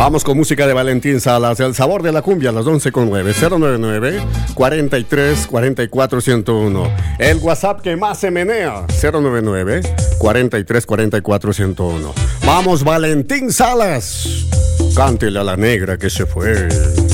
Vamos con música de Valentín Salas, El Sabor de la Cumbia, a las 11:09, 099-43-44-101. El WhatsApp que más se menea, 099-43-44-101. Vamos, Valentín Salas, cántele a la negra que se fue.